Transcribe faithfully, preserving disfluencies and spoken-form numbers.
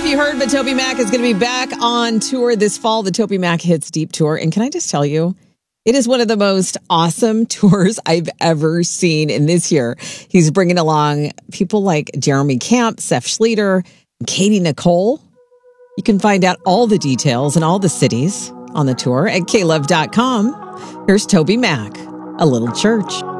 if you heard, but Toby Mac is going to be back on tour this fall, the Toby Mac Hits Deep Tour. And can I just tell you, it is one of the most awesome tours I've ever seen. In this year, he's bringing along people like Jeremy Camp, Seth Schleter, and Katie Nicole. You can find out all the details and all the cities on the tour at K Love dot com. Here's Toby Mac, A Little Church.